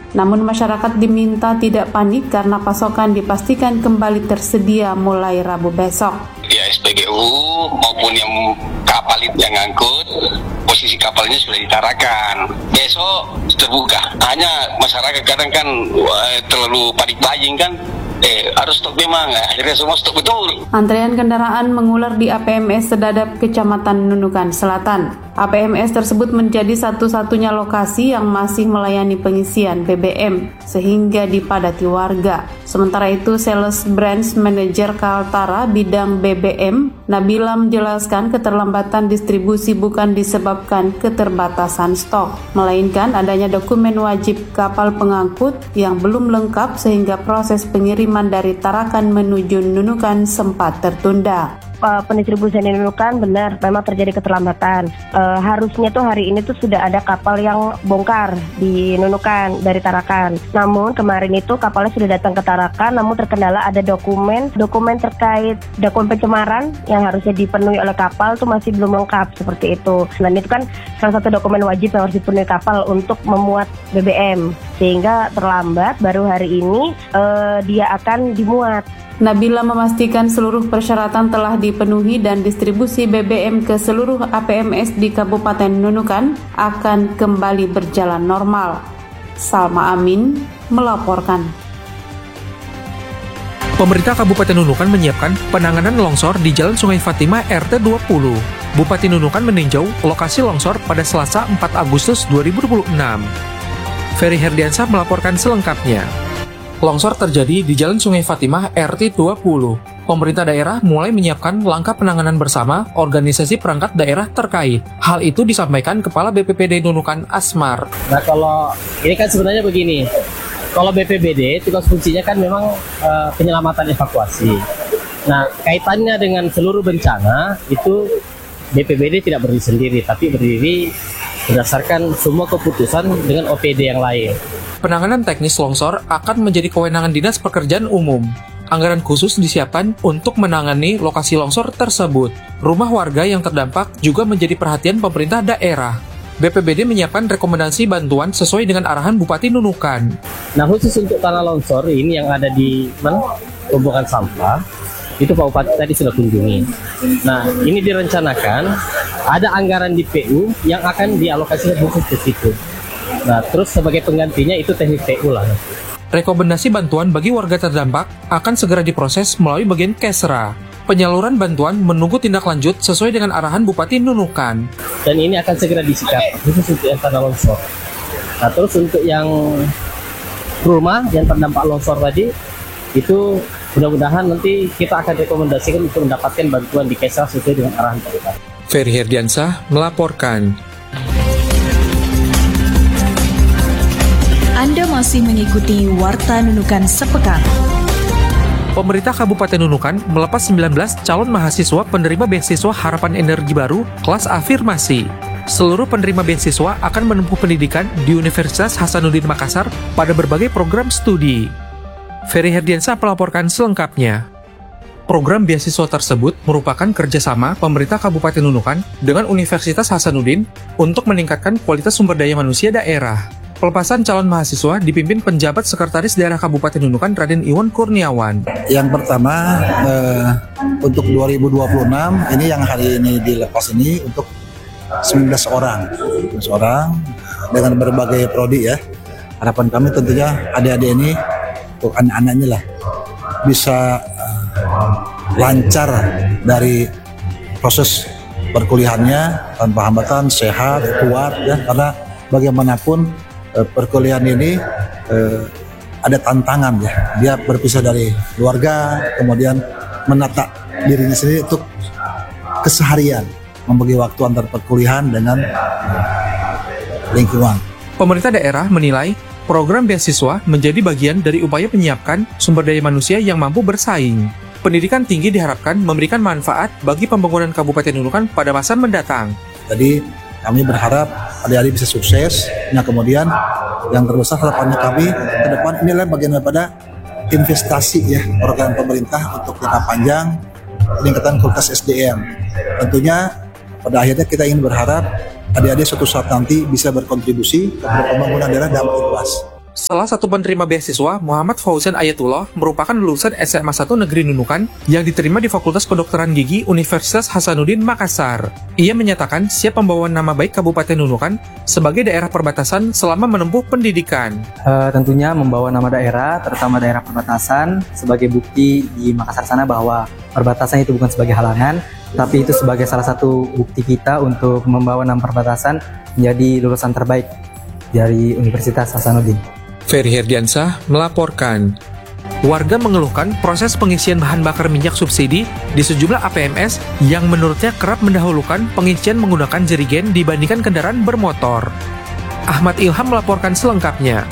Namun masyarakat diminta tidak panik karena pasokan dipastikan kembali tersedia mulai Rabu besok. Ya SPGU maupun yang kapal yang ngangkut, posisi kapalnya sudah ditarakan. Besok terbuka. Hanya masyarakat kadang kan terlalu panik buying kan. Harus stok memang, akhirnya semua stok betul. Antrean kendaraan mengular di APMS Sedadap, Kecamatan Nunukan Selatan. APMS tersebut menjadi satu-satunya lokasi yang masih melayani pengisian BBM, sehingga dipadati warga. Sementara itu, Sales Branch Manager Kaltara bidang BBM, Nabila menjelaskan keterlambatan distribusi bukan disebabkan keterbatasan stok, melainkan adanya dokumen wajib kapal pengangkut yang belum lengkap sehingga proses pengiriman dari Tarakan menuju Nunukan sempat tertunda. Pendistribusian di Nunukan benar memang terjadi keterlambatan. Harusnya tuh hari ini tuh sudah ada kapal yang bongkar di Nunukan dari Tarakan. Namun kemarin itu kapalnya sudah datang ke Tarakan, namun terkendala ada dokumen terkait dokumen pencemaran yang harusnya dipenuhi oleh kapal tuh masih belum lengkap seperti itu. Dan itu kan salah satu dokumen wajib yang harus dipenuhi kapal untuk memuat BBM, sehingga terlambat. Baru hari ini dia akan dimuat. Nabila memastikan seluruh persyaratan telah dipenuhi dan distribusi BBM ke seluruh APMS di Kabupaten Nunukan akan kembali berjalan normal. Salma Amin melaporkan. Pemerintah Kabupaten Nunukan menyiapkan penanganan longsor di Jalan Sungai Fatimah RT 20. Bupati Nunukan meninjau lokasi longsor pada Selasa 4 Agustus 2026. Ferry Herdiansah melaporkan selengkapnya. Longsor terjadi di Jalan Sungai Fatimah RT 20. Pemerintah daerah mulai menyiapkan langkah penanganan bersama organisasi perangkat daerah terkait. Hal itu disampaikan Kepala BPBD Nunukan Asmar. Nah, kalau ini kan sebenarnya begini. Kalau BPBD tugas fungsinya kan memang penyelamatan evakuasi. Nah, kaitannya dengan seluruh bencana itu BPBD tidak berdiri sendiri, tapi berdiri berdasarkan semua keputusan dengan OPD yang lain. Penanganan teknis longsor akan menjadi kewenangan Dinas Pekerjaan Umum. Anggaran khusus disiapkan untuk menangani lokasi longsor tersebut. Rumah warga yang terdampak juga menjadi perhatian pemerintah daerah. BPBD menyiapkan rekomendasi bantuan sesuai dengan arahan Bupati Nunukan. Nah, khusus untuk tanah longsor ini yang ada di tumpukan sampah, itu Pak Bupati tadi sudah kunjungi. Nah, ini direncanakan ada anggaran di PU yang akan dialokasikan khusus ke situ. Nah, terus sebagai penggantinya itu teknik PU lah. Rekomendasi bantuan bagi warga terdampak akan segera diproses melalui bagian Kesra. Penyaluran bantuan menunggu tindak lanjut sesuai dengan arahan Bupati Nunukan. Dan ini akan segera disikat, khusus untuk yang tanah longsor. Nah, terus untuk yang rumah yang terdampak longsor tadi, itu mudah-mudahan nanti kita akan rekomendasikan untuk mendapatkan bantuan di Kesra sesuai dengan arahan Bupati. Ferry Herdiansah melaporkan. Anda masih mengikuti Warta Nunukan Sepekan. Pemerintah Kabupaten Nunukan melepas 19 calon mahasiswa penerima beasiswa Harapan Energi Baru kelas afirmasi. Seluruh penerima beasiswa akan menempuh pendidikan di Universitas Hasanuddin Makassar pada berbagai program studi. Ferry Herdiansah melaporkan selengkapnya. Program beasiswa tersebut merupakan kerjasama pemerintah Kabupaten Nunukan dengan Universitas Hasanuddin untuk meningkatkan kualitas sumber daya manusia daerah. Pelepasan calon mahasiswa dipimpin penjabat Sekretaris Daerah Kabupaten Nunukan Raden Iwan Kurniawan. Yang pertama untuk 2026 ini yang hari ini dilepas ini untuk 19 orang dengan berbagai prodi ya. Harapan kami tentunya adik-adik ini untuk anak-anaknya lah bisa lancar dari proses perkuliahannya tanpa hambatan, sehat, kuat ya, karena bagaimanapun perkuliahan ini ada tantangan ya. Dia berpisah dari keluarga, kemudian menata dirinya sendiri untuk keseharian, membagi waktu antar perkuliahan dengan lingkungan. Pemerintah daerah menilai program beasiswa menjadi bagian dari upaya menyiapkan sumber daya manusia yang mampu bersaing. Pendidikan tinggi diharapkan memberikan manfaat bagi pembangunan Kabupaten Nunukan pada masa mendatang. Jadi kami berharap adik-adik bisa sukses. Nah, kemudian yang terbesar harapannya kami ke depan inilah bagian daripada investasi ya program pemerintah untuk jangka panjang peningkatan kualitas SDM. Tentunya pada akhirnya kita ingin berharap adik-adik suatu saat nanti bisa berkontribusi kepada pembangunan daerah damai luas. Salah satu penerima beasiswa, Muhammad Fauzan Ayatullah, merupakan lulusan SMA 1 Negeri Nunukan yang diterima di Fakultas Kedokteran Gigi Universitas Hasanuddin Makassar. Ia menyatakan siap membawa nama baik Kabupaten Nunukan sebagai daerah perbatasan selama menempuh pendidikan. Tentunya membawa nama daerah, terutama daerah perbatasan, sebagai bukti di Makassar sana bahwa perbatasan itu bukan sebagai halangan, tapi itu sebagai salah satu bukti kita untuk membawa nama perbatasan menjadi lulusan terbaik dari Universitas Hasanuddin. Ferry Herdiansah melaporkan. Warga mengeluhkan proses pengisian bahan bakar minyak subsidi di sejumlah APMS yang menurutnya kerap mendahulukan pengisian menggunakan jerigen dibandingkan kendaraan bermotor. Ahmad Ilham melaporkan selengkapnya.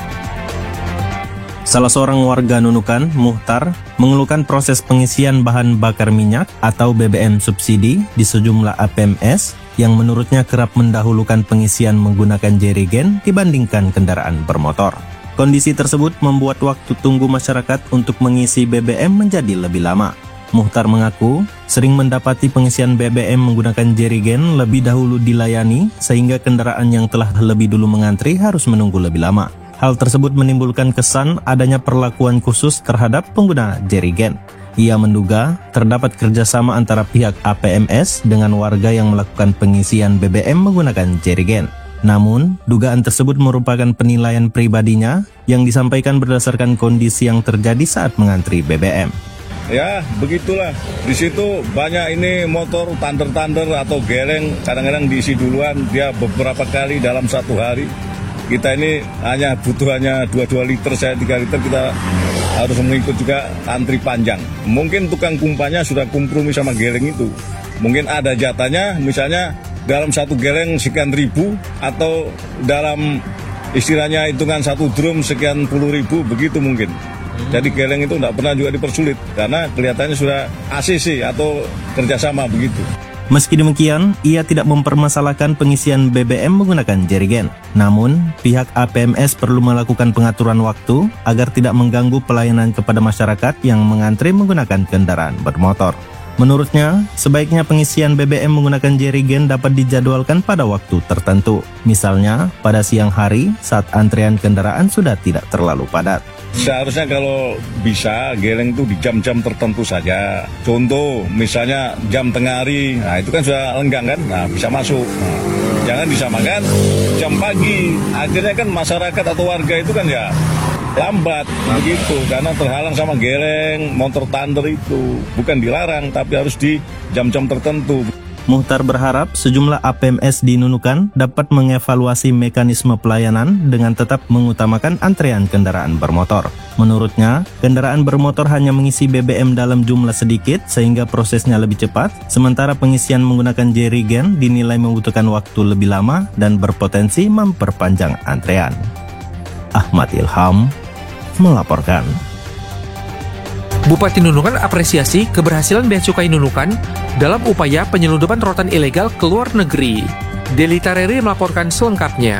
Salah seorang warga Nunukan, Muhtar, mengeluhkan proses pengisian bahan bakar minyak atau BBM subsidi di sejumlah APMS yang menurutnya kerap mendahulukan pengisian menggunakan jerigen dibandingkan kendaraan bermotor. Kondisi tersebut membuat waktu tunggu masyarakat untuk mengisi BBM menjadi lebih lama. Muhtar mengaku sering mendapati pengisian BBM menggunakan jerigen lebih dahulu dilayani sehingga kendaraan yang telah lebih dulu mengantri harus menunggu lebih lama. Hal tersebut menimbulkan kesan adanya perlakuan khusus terhadap pengguna jerigen. Ia menduga terdapat kerjasama antara pihak APMS dengan warga yang melakukan pengisian BBM menggunakan jerigen. Namun, dugaan tersebut merupakan penilaian pribadinya yang disampaikan berdasarkan kondisi yang terjadi saat mengantri BBM. Ya, begitulah. Di situ banyak ini motor tander-tander atau geleng, kadang-kadang diisi duluan, dia beberapa kali dalam satu hari. Kita ini butuh 2 liter, saya 3 liter, kita harus mengikut juga antri panjang. Mungkin tukang pumpanya sudah kompromi sama geleng itu. Mungkin ada jatahnya, misalnya dalam satu geleng sekian ribu, atau dalam istilahnya hitungan satu drum sekian puluh ribu, begitu mungkin. Jadi geleng itu tidak pernah juga dipersulit, karena kelihatannya sudah ACC atau kerjasama begitu. Meski demikian, ia tidak mempermasalahkan pengisian BBM menggunakan jerigen. Namun, pihak APMS perlu melakukan pengaturan waktu agar tidak mengganggu pelayanan kepada masyarakat yang mengantri menggunakan kendaraan bermotor. Menurutnya, sebaiknya pengisian BBM menggunakan jerigen dapat dijadwalkan pada waktu tertentu. Misalnya, pada siang hari saat antrean kendaraan sudah tidak terlalu padat. Seharusnya kalau bisa, geleng itu di jam-jam tertentu saja. Contoh, misalnya jam tengah hari, nah itu kan sudah lenggang kan, nah bisa masuk. Nah, jangan disamakan jam pagi. Akhirnya kan masyarakat atau warga itu kan ya lambat begitu, karena terhalang sama geleng, motor tander itu. Bukan dilarang, tapi harus di jam-jam tertentu. Muhtar berharap sejumlah APMS di Nunukan dapat mengevaluasi mekanisme pelayanan dengan tetap mengutamakan antrean kendaraan bermotor. Menurutnya, kendaraan bermotor hanya mengisi BBM dalam jumlah sedikit sehingga prosesnya lebih cepat, sementara pengisian menggunakan jerigen dinilai membutuhkan waktu lebih lama dan berpotensi memperpanjang antrean. Ahmad Ilham melaporkan. Bupati Nunukan apresiasi keberhasilan Bea Cukai Nunukan dalam upaya penyelundupan rotan ilegal ke luar negeri. Deli Tareri melaporkan selengkapnya.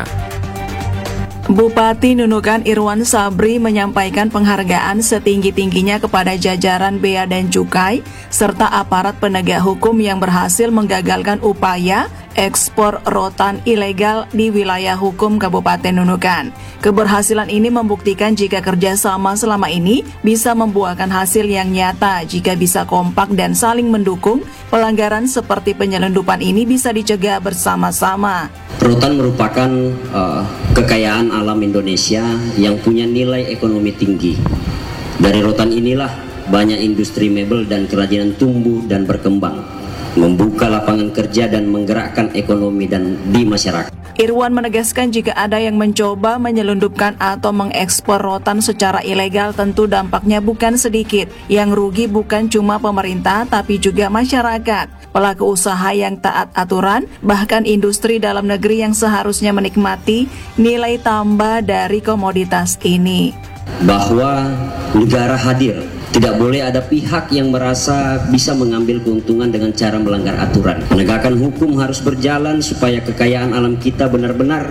Bupati Nunukan Irwan Sabri menyampaikan penghargaan setinggi-tingginya kepada jajaran Bea dan Cukai serta aparat penegak hukum yang berhasil menggagalkan upaya ekspor rotan ilegal di wilayah hukum Kabupaten Nunukan. Keberhasilan ini membuktikan jika kerjasama selama ini bisa membuahkan hasil yang nyata. Jika bisa kompak dan saling mendukung, pelanggaran seperti penyelundupan ini bisa dicegah bersama-sama. Rotan merupakan kekayaan alam Indonesia yang punya nilai ekonomi tinggi. Dari rotan inilah banyak industri mebel dan kerajinan tumbuh dan berkembang, membuka lapangan kerja dan menggerakkan ekonomi dan di masyarakat. Irwan menegaskan jika ada yang mencoba menyelundupkan atau mengekspor rotan secara ilegal tentu dampaknya bukan sedikit. Yang rugi bukan cuma pemerintah tapi juga masyarakat, pelaku usaha yang taat aturan, bahkan industri dalam negeri yang seharusnya menikmati nilai tambah dari komoditas ini. Bahwa negara hadir, tidak boleh ada pihak yang merasa bisa mengambil keuntungan dengan cara melanggar aturan. Penegakan hukum harus berjalan supaya kekayaan alam kita benar-benar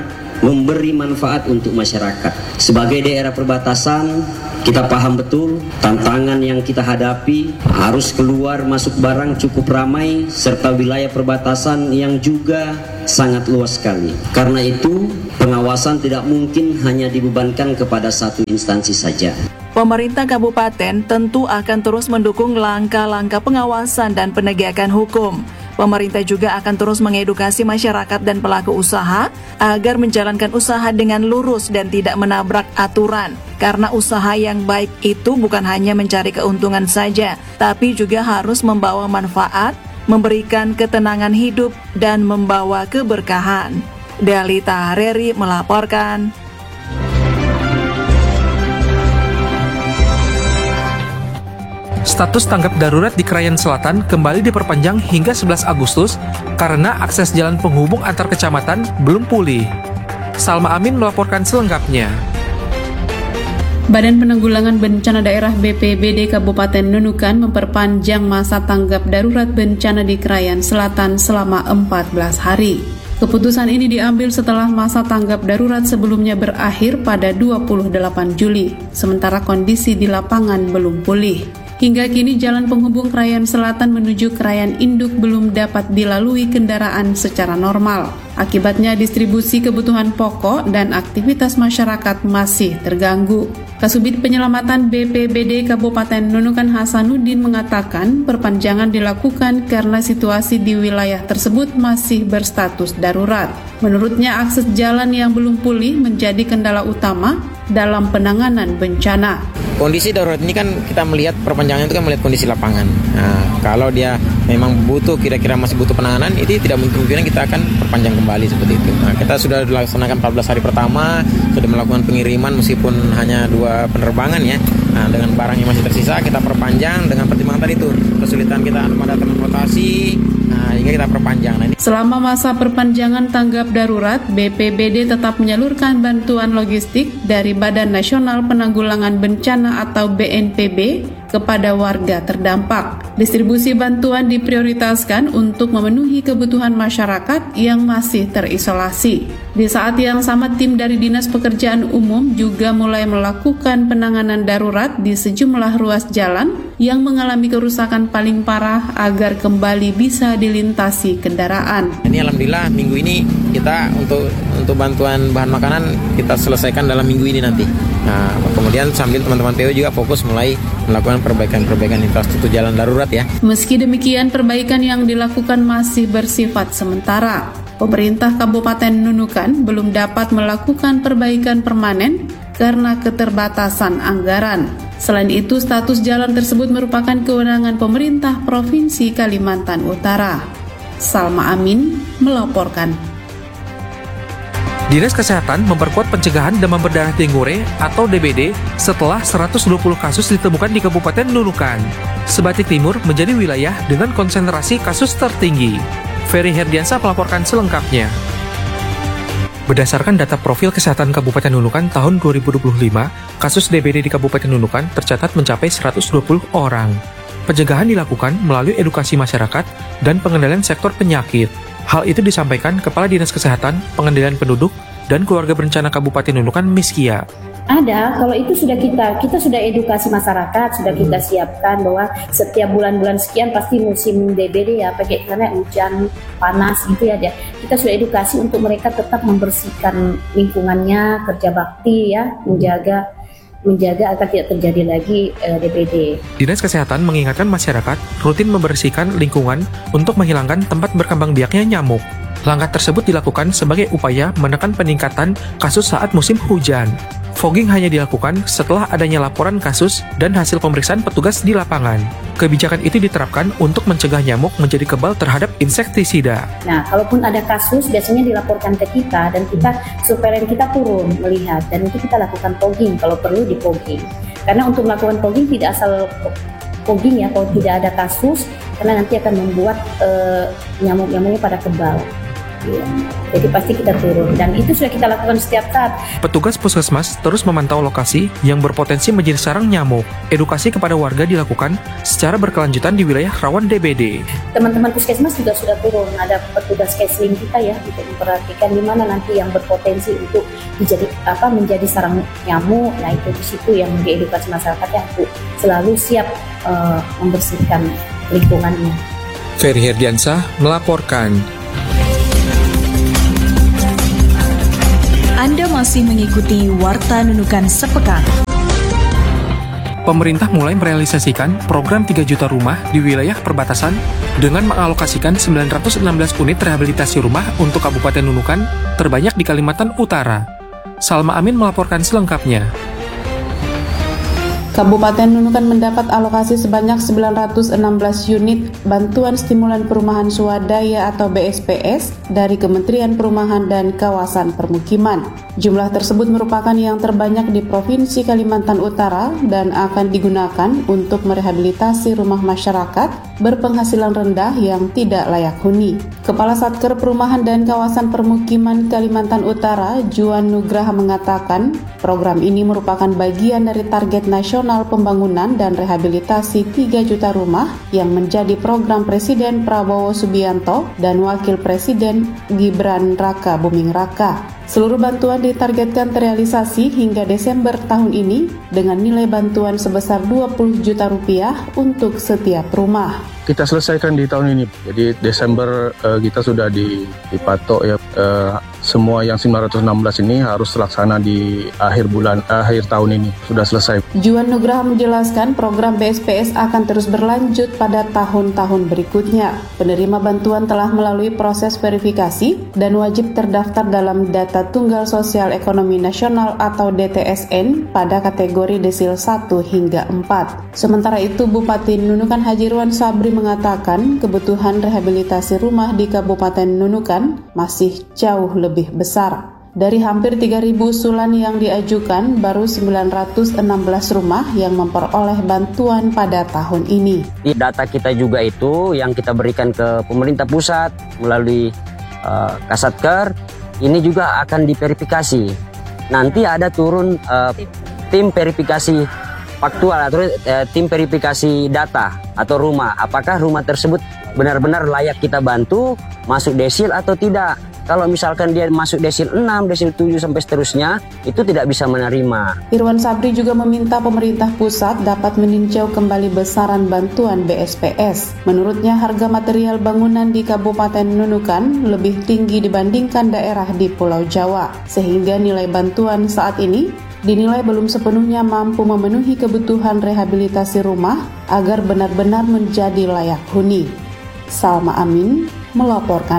memberi manfaat untuk masyarakat. Sebagai daerah perbatasan, kita paham betul tantangan yang kita hadapi, harus keluar masuk barang cukup ramai, serta wilayah perbatasan yang juga sangat luas sekali. Karena itu, pengawasan tidak mungkin hanya dibebankan kepada satu instansi saja. Pemerintah kabupaten tentu akan terus mendukung langkah-langkah pengawasan dan penegakan hukum. Pemerintah juga akan terus mengedukasi masyarakat dan pelaku usaha agar menjalankan usaha dengan lurus dan tidak menabrak aturan. Karena usaha yang baik itu bukan hanya mencari keuntungan saja, tapi juga harus membawa manfaat, memberikan ketenangan hidup, dan membawa keberkahan. Dalita Reri melaporkan. Status tanggap darurat di Krayan Selatan kembali diperpanjang hingga 11 Agustus karena akses jalan penghubung antar kecamatan belum pulih. Salma Amin melaporkan selengkapnya. Badan Penanggulangan Bencana Daerah BPBD Kabupaten Nunukan memperpanjang masa tanggap darurat bencana di Krayan Selatan selama 14 hari. Keputusan ini diambil setelah masa tanggap darurat sebelumnya berakhir pada 28 Juli, sementara kondisi di lapangan belum pulih. Hingga kini jalan penghubung Krayan Selatan menuju Krayan Induk belum dapat dilalui kendaraan secara normal. Akibatnya distribusi kebutuhan pokok dan aktivitas masyarakat masih terganggu. Kasubit Penyelamatan BPBD Kabupaten Nunukan Hasanuddin mengatakan perpanjangan dilakukan karena situasi di wilayah tersebut masih berstatus darurat. Menurutnya akses jalan yang belum pulih menjadi kendala utama dalam penanganan bencana. Kondisi darurat ini kan kita melihat perpanjangan itu kan melihat kondisi lapangan. Nah, kalau dia memang butuh, kira-kira masih butuh penanganan, itu tidak kemungkinan kita akan perpanjang kembali seperti itu. Nah, kita sudah dilaksanakan 14 hari pertama, sudah melakukan pengiriman meskipun hanya 2 penerbangan ya. Nah, dengan barang yang masih tersisa kita perpanjang dengan pertimbangan tadi itu kesulitan kita ada transportasi. Nah, hingga kita perpanjang. Nah, ini. Selama masa perpanjangan tanggap darurat, BPBD tetap menyalurkan bantuan logistik dari Badan Nasional Penanggulangan Bencana atau BNPB kepada warga terdampak. Distribusi bantuan diprioritaskan untuk memenuhi kebutuhan masyarakat yang masih terisolasi. Di saat yang sama, tim dari Dinas Pekerjaan Umum juga mulai melakukan penanganan darurat di sejumlah ruas jalan yang mengalami kerusakan paling parah agar kembali bisa dilintasi kendaraan. Ini alhamdulillah minggu ini kita untuk bantuan bahan makanan kita selesaikan dalam minggu ini nanti. Nah, kemudian sambil teman-teman PO juga fokus mulai melakukan perbaikan infrastruktur jalan darurat ya. Meski demikian, perbaikan yang dilakukan masih bersifat sementara. Pemerintah Kabupaten Nunukan belum dapat melakukan perbaikan permanen karena keterbatasan anggaran. Selain itu, status jalan tersebut merupakan kewenangan pemerintah Provinsi Kalimantan Utara. Salma Amin melaporkan. Dinas Kesehatan memperkuat pencegahan demam berdarah dengue atau DBD setelah 120 kasus ditemukan di Kabupaten Nunukan. Sebatik Timur menjadi wilayah dengan konsentrasi kasus tertinggi. Ferry Herdiansa melaporkan selengkapnya. Berdasarkan data profil kesehatan Kabupaten Nunukan tahun 2025, kasus DBD di Kabupaten Nunukan tercatat mencapai 120 orang. Pencegahan dilakukan melalui edukasi masyarakat dan pengendalian sektor penyakit. Hal itu disampaikan Kepala Dinas Kesehatan, Pengendalian Penduduk, dan Keluarga Berencana Kabupaten Nunukan, Miskia. Ada, kalau itu sudah kita sudah edukasi masyarakat, sudah kita siapkan bahwa setiap bulan-bulan sekian pasti musim DBD ya, pakai karena hujan, panas gitu ya. Kita sudah edukasi untuk mereka tetap membersihkan lingkungannya, kerja bakti ya, menjaga agar tidak terjadi lagi DBD. Dinas Kesehatan mengingatkan masyarakat rutin membersihkan lingkungan untuk menghilangkan tempat berkembang biaknya nyamuk. Langkah tersebut dilakukan sebagai upaya menekan peningkatan kasus saat musim hujan. Fogging hanya dilakukan setelah adanya laporan kasus dan hasil pemeriksaan petugas di lapangan. Kebijakan itu diterapkan untuk mencegah nyamuk menjadi kebal terhadap insektisida. Nah, kalaupun ada kasus, biasanya dilaporkan ke kita dan kita surveillance kita turun melihat dan itu kita lakukan fogging kalau perlu di fogging. Karena untuk melakukan fogging tidak asal fogging ya, kalau tidak ada kasus, karena nanti akan membuat nyamuk-nyamuknya pada kebal. Ya. Jadi pasti kita turun dan itu sudah kita lakukan setiap saat. Petugas puskesmas terus memantau lokasi yang berpotensi menjadi sarang nyamuk. Edukasi kepada warga dilakukan secara berkelanjutan di wilayah rawan DBD. Teman-teman puskesmas juga sudah turun, ada petugas Kesling kita ya untuk memperhatikan di mana nanti yang berpotensi untuk menjadi sarang nyamuk. Nah itu di situ yang diedukasi masyarakatnya untuk selalu siap membersihkan lingkungannya. Ferry Herdiansah melaporkan. Anda masih mengikuti Warta Nunukan Sepekan. Pemerintah mulai merealisasikan program 3 juta rumah di wilayah perbatasan dengan mengalokasikan 916 unit rehabilitasi rumah untuk Kabupaten Nunukan terbanyak di Kalimantan Utara. Salma Amin melaporkan selengkapnya. Kabupaten Nunukan mendapat alokasi sebanyak 916 unit bantuan stimulan perumahan swadaya atau BSPS dari Kementerian Perumahan dan Kawasan Permukiman. Jumlah tersebut merupakan yang terbanyak di Provinsi Kalimantan Utara dan akan digunakan untuk merehabilitasi rumah masyarakat berpenghasilan rendah yang tidak layak huni. Kepala Satker Perumahan dan Kawasan Permukiman Kalimantan Utara, Juan Nugraha mengatakan, program ini merupakan bagian dari target nasional pembangunan dan rehabilitasi 3 juta rumah yang menjadi program Presiden Prabowo Subianto dan Wakil Presiden Gibran Raka Buming Raka. Seluruh bantuan ditargetkan terrealisasi hingga Desember tahun ini dengan nilai bantuan sebesar 20 juta rupiah untuk setiap rumah. Kita selesaikan di tahun ini, jadi Desember kita sudah dipatok ya, semua yang 916 ini harus terlaksana di akhir tahun ini, sudah selesai. Juan Nugraha menjelaskan program BSPS akan terus berlanjut pada tahun-tahun berikutnya. Penerima bantuan telah melalui proses verifikasi dan wajib terdaftar dalam Data Tunggal Sosial Ekonomi Nasional atau DTSN pada kategori desil 1 hingga 4. Sementara itu, Bupati Nunukan Haji Irwan Sabri mengatakan kebutuhan rehabilitasi rumah di Kabupaten Nunukan masih jauh lebih besar. Dari hampir 3.000 usulan yang diajukan, baru 916 rumah yang memperoleh bantuan pada tahun ini. Data kita juga itu yang kita berikan ke pemerintah pusat melalui Kasatker, ini juga akan diverifikasi. Nanti ada turun tim verifikasi faktual atau tim verifikasi data atau rumah. Apakah rumah tersebut benar-benar layak kita bantu, masuk desil atau tidak. Kalau misalkan dia masuk desil 6, desil 7 sampai seterusnya, itu tidak bisa menerima. Irwan Sabri juga meminta pemerintah pusat dapat meninjau kembali besaran bantuan BSPS. Menurutnya harga material bangunan di Kabupaten Nunukan lebih tinggi dibandingkan daerah di Pulau Jawa, sehingga nilai bantuan saat ini dinilai belum sepenuhnya mampu memenuhi kebutuhan rehabilitasi rumah agar benar-benar menjadi layak huni. Salma Amin melaporkan.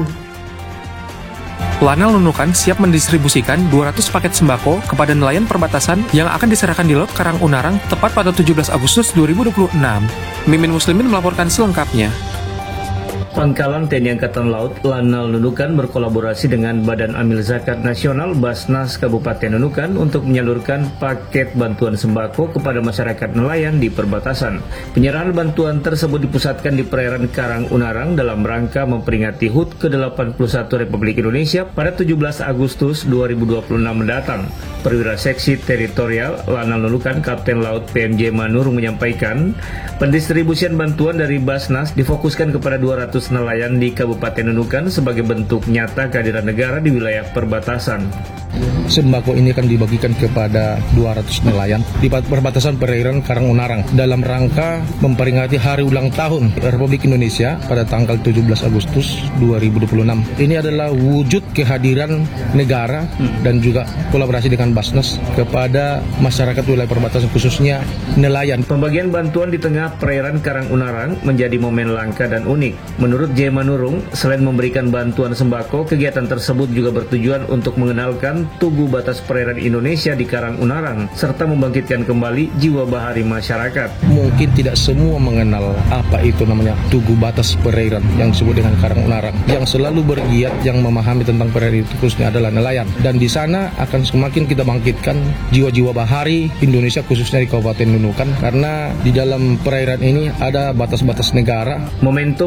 Lanal Nunukan siap mendistribusikan 200 paket sembako kepada nelayan perbatasan yang akan diserahkan di Laut Karang Unarang tepat pada 17 Agustus 2026. Mimin Muslimin melaporkan selengkapnya. Pangkalan TNI Angkatan Laut Lanal Nunukan berkolaborasi dengan Badan Amil Zakat Nasional Basnas Kabupaten Nunukan untuk menyalurkan paket bantuan sembako kepada masyarakat nelayan di perbatasan. Penyerahan bantuan tersebut dipusatkan di perairan Karang Unarang dalam rangka memperingati HUT ke-81 Republik Indonesia pada 17 Agustus 2026 mendatang. Perwira Seksi Teritorial Lanal Nunukan Kapten Laut PMJ Manur menyampaikan, pendistribusian bantuan dari Basnas difokuskan kepada 200 nelayan di Kabupaten Nunukan sebagai bentuk nyata kehadiran negara di wilayah perbatasan. Sembako ini akan dibagikan kepada 200 nelayan di perbatasan perairan Karang Unarang dalam rangka memperingati Hari Ulang Tahun Republik Indonesia pada tanggal 17 Agustus 2026. Ini adalah wujud kehadiran negara dan juga kolaborasi dengan Basnas kepada masyarakat wilayah perbatasan khususnya nelayan. Pembagian bantuan di tengah perairan Karang Unarang menjadi momen langka dan unik. Menurut J. Manurung, selain memberikan bantuan sembako, kegiatan tersebut juga bertujuan untuk mengenalkan tugu batas perairan Indonesia di Karang Unarang serta membangkitkan kembali jiwa bahari masyarakat. Mungkin tidak semua mengenal apa itu namanya tugu batas perairan yang disebut dengan Karang Unarang. Yang selalu bergiat, yang memahami tentang perairan itu khususnya adalah nelayan. Dan di sana akan semakin kita bangkitkan jiwa-jiwa bahari Indonesia khususnya di Kabupaten Nunukan karena di dalam perairan ini ada batas-batas negara. Momentum HUT ke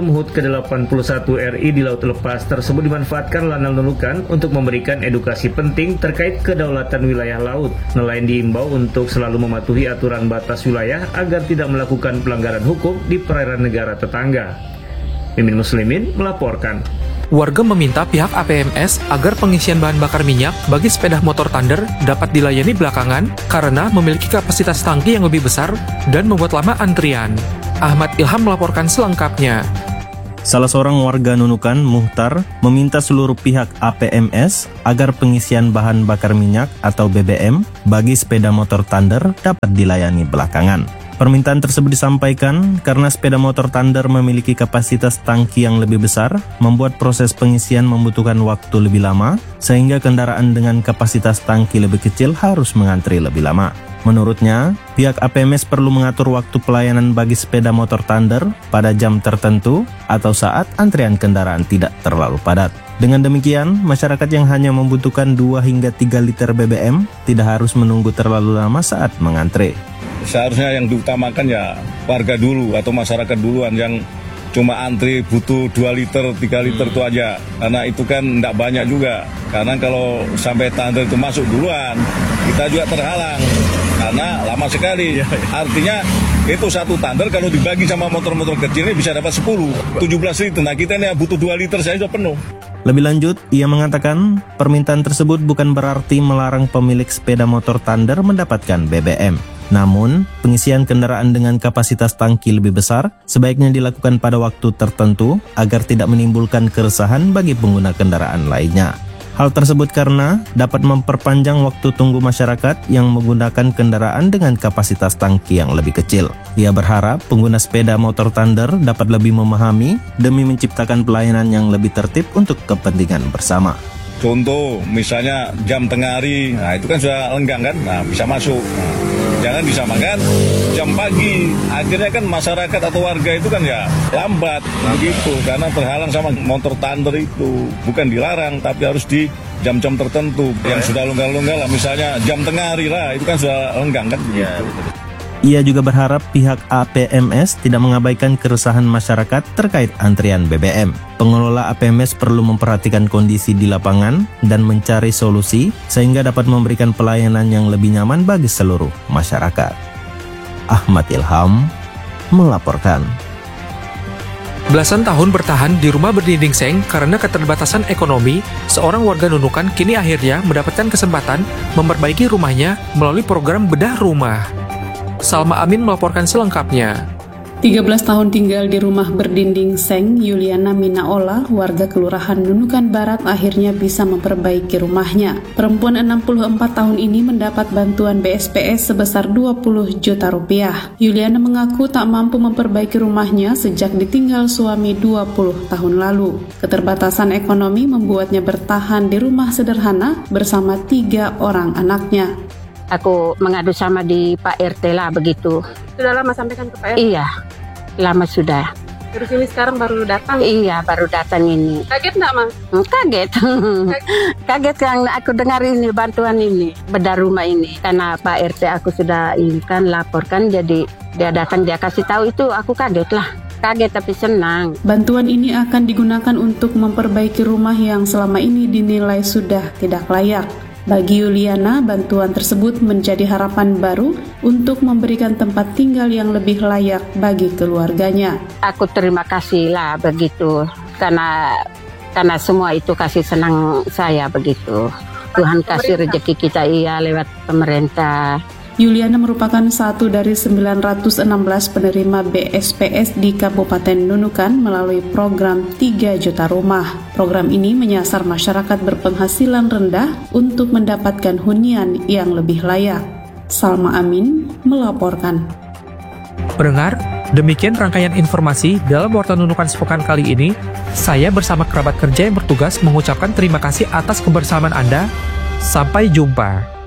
ke-81 RI di Laut Lepas tersebut dimanfaatkan Lanal Nunukan untuk memberikan edukasi penting terkait kedaulatan wilayah laut. Nelayan diimbau untuk selalu mematuhi aturan batas wilayah agar tidak melakukan pelanggaran hukum di perairan negara tetangga. Mimin Muslimin melaporkan. Warga meminta pihak APMS agar pengisian bahan bakar minyak bagi sepeda motor Thunder dapat dilayani belakangan karena memiliki kapasitas tangki yang lebih besar dan membuat lama antrian. Ahmad Ilham melaporkan selengkapnya. Salah seorang warga Nunukan, Muhtar, meminta seluruh pihak APMS agar pengisian bahan bakar minyak atau BBM bagi sepeda motor Thunder dapat dilayani belakangan. Permintaan tersebut disampaikan karena sepeda motor Thunder memiliki kapasitas tangki yang lebih besar, membuat proses pengisian membutuhkan waktu lebih lama, sehingga kendaraan dengan kapasitas tangki lebih kecil harus mengantri lebih lama. Menurutnya, pihak APMS perlu mengatur waktu pelayanan bagi sepeda motor Thunder pada jam tertentu atau saat antrian kendaraan tidak terlalu padat. Dengan demikian, masyarakat yang hanya membutuhkan 2 hingga 3 liter BBM tidak harus menunggu terlalu lama saat mengantre. Seharusnya yang diutamakan ya warga dulu atau masyarakat duluan yang cuma antri butuh 2 liter, 3 liter itu aja. Karena itu kan tidak banyak juga. Karena kalau sampai Thunder itu masuk duluan, kita juga terhalang. Karena lama sekali. Artinya itu satu Thunder kalau dibagi sama motor-motor kecil ini bisa dapat 17 liter. Nah kita ini butuh 2 liter saja sudah penuh. Lebih lanjut, ia mengatakan permintaan tersebut bukan berarti melarang pemilik sepeda motor Thunder mendapatkan BBM. Namun, pengisian kendaraan dengan kapasitas tangki lebih besar sebaiknya dilakukan pada waktu tertentu agar tidak menimbulkan keresahan bagi pengguna kendaraan lainnya. Hal tersebut karena dapat memperpanjang waktu tunggu masyarakat yang menggunakan kendaraan dengan kapasitas tangki yang lebih kecil. Ia berharap pengguna sepeda motor Thunder dapat lebih memahami demi menciptakan pelayanan yang lebih tertib untuk kepentingan bersama. Contoh, misalnya jam tengah hari, nah itu kan sudah lenggang kan, nah bisa masuk. Jangan disamakan jam pagi, akhirnya kan masyarakat atau warga itu kan ya lambat begitu, karena terhalang sama motor Thunder itu. Bukan dilarang, tapi harus di jam-jam tertentu yang sudah longgar-longgar lah, misalnya jam tengah hari lah, itu kan sudah lenggang kan. Ya, ia juga berharap pihak APMS tidak mengabaikan keresahan masyarakat terkait antrian BBM. Pengelola APMS perlu memperhatikan kondisi di lapangan dan mencari solusi sehingga dapat memberikan pelayanan yang lebih nyaman bagi seluruh masyarakat. Ahmad Ilham melaporkan. Belasan tahun bertahan di rumah berdinding seng karena keterbatasan ekonomi, seorang warga Nunukan kini akhirnya mendapatkan kesempatan memperbaiki rumahnya melalui program bedah rumah. Salma Amin melaporkan selengkapnya. 13 tahun tinggal di rumah berdinding seng, Yuliana Minaola, warga Kelurahan Nunukan Barat, akhirnya bisa memperbaiki rumahnya. Perempuan 64 tahun ini mendapat bantuan BSPS sebesar 20 juta rupiah. Yuliana mengaku tak mampu memperbaiki rumahnya sejak ditinggal suami 20 tahun lalu. Keterbatasan ekonomi membuatnya bertahan di rumah sederhana bersama 3 orang anaknya. Aku mengadu sama di Pak RT lah begitu. Sudah lama sampaikan ke Pak RT? Iya, lama sudah. Terus ini sekarang baru datang? Iya, baru datang ini. Kaget nggak, Mas? Kaget. Kaget kan aku dengar ini bantuan ini, bedah rumah ini. Karena Pak RT aku sudah ini kan laporkan, jadi dia datang, dia kasih tahu itu, aku kaget lah. Kaget tapi senang. Bantuan ini akan digunakan untuk memperbaiki rumah yang selama ini dinilai sudah tidak layak. Bagi Yuliana, bantuan tersebut menjadi harapan baru untuk memberikan tempat tinggal yang lebih layak bagi keluarganya. Aku terima kasih lah begitu, karena semua itu kasih senang saya begitu. Tuhan kasih rezeki kita lewat pemerintah. Yuliana merupakan satu dari 916 penerima BSPS di Kabupaten Nunukan melalui program 3 juta rumah. Program ini menyasar masyarakat berpenghasilan rendah untuk mendapatkan hunian yang lebih layak. Salma Amin melaporkan. Pendengar, demikian rangkaian informasi dalam Warta Nunukan sepekan kali ini. Saya bersama kerabat kerja yang bertugas mengucapkan terima kasih atas kebersamaan Anda. Sampai jumpa.